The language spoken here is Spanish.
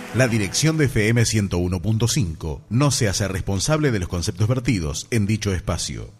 La dirección de FM 101.5 no se hace responsable de los conceptos vertidos en dicho espacio.